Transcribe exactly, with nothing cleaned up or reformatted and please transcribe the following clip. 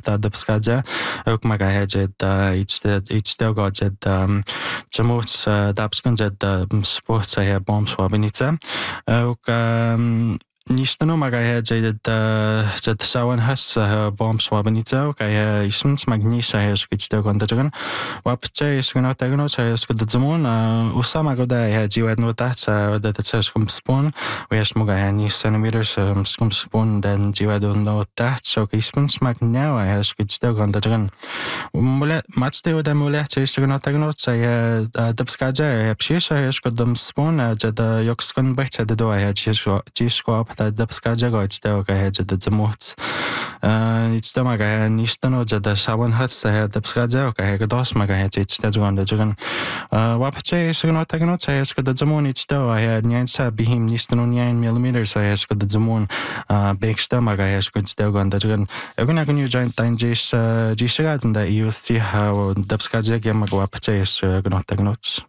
ta dabskaja uk magahe jed each each delgo jed jamuts dabskan jed sports he bomb swabinitsa uk Nistanu magahe jed jed sawan has bomb swabinitsa uk ismens magnisa he skits delgo ndajan wapche isgno tagno cha skod zamun usama goda he jiwad no tatsa da tatsa skum spon wes muga he ni centimeters skum spon den jiwad no tatsa uk ismens magnawa he skits delgo ndajan mule matste oda mule cha isgno tagno cha he dabskaja he pshisha he skod dum spon jed yokskon bacha de do he jisko jisko ta dabskaja go jda uk he jed zamut it's the maga nistano jed sawan has he dabskaja uk he dos maga he jed juan de jugan wapche isgno tagno cha skod zamun it's the he nyansa bihim nistano nine millimeters he skod zamun beksta maga he skod jda gon de jugan eguna gun you joint time jis jisga da you see how dabskaja ge mag wapche is gno tagno